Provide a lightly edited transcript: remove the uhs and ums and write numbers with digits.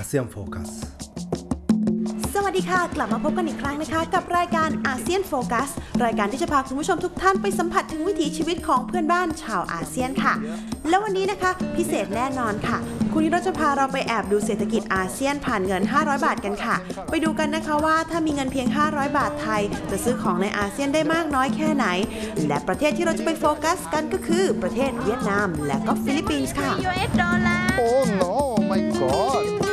เซียนโฟกัสสวัสดีค่ะกลับมาพบกันอีกครั้งนะคะกับรายการอาเซียนโฟกัสรายการที่จะพาคุณผู้ชมทุกท่านไปสัมผัสถึงวิถีชีวิตของเพื่อนบ้านชาวอาเซียนค่ะแล้ววันนี้นะคะพิเศษแน่นอนค่ะคุณนิโรจน์จะพาเราไปแอบดูเศรษฐกิจอาเซียนผ่านเงิน500 บาทกันค่ะไปดูกันนะคะว่าถ้ามีเงินเพียง500 บาทไทยจะซื้อของในอาเซียนได้มากน้อยแค่ไหนและประเทศที่เราจะไปโฟกัสกันก็คือประเทศเวียดนามและก็ฟิลิปปินส์ค่ะ Oh no my god